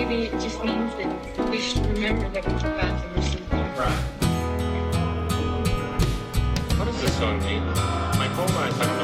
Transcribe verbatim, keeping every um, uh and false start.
maybe it just means that we should remember that we're bathroom or something. Right. What does this song mean? My whole life, I don't know